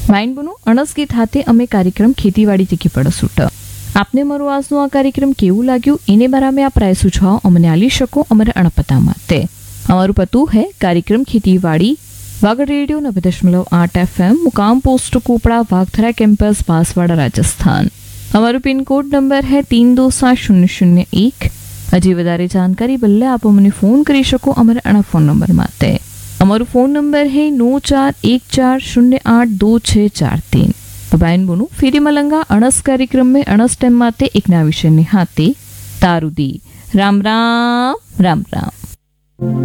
Mind બનો અણસ ગીત હાથે અમે કાર્યક્રમ ખેતીવાડી તીખી પડસુટ આપને મારું આજનું આ કાર્યક્રમ કેવું લાગ્યું એને બારામાં આપ રાય સુझाव અમને આલી શકો અમારા અણપતા માટે અમારું પતું है कार्यक्रम खेतीवाड़ी वागड़ रेडियो 90.8 FM मुकाम पोस्ट कोपड़ा वागथरा कैंपस बांसवाड़ा राजस्थान। हमारो पिन कोड नंबर है 327001। हजी वधारे जानकारी बल्ले आप अमने फोन करी शको अमरा अणा फोन नंबर माटे। हमारो फोन नंबर है 9414082643। तो बहन बोनू फेरी मलंगा अणस कार्यक्रम में अणस टाइम माटे एक नया विषय ने हाथे तारुदी। राम राम राम राम।